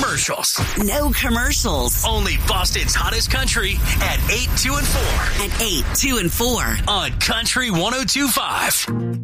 commercials. No commercials. Only Boston's hottest country at 8, 2, and 4. At 8, 2, and 4. On Country 102.5.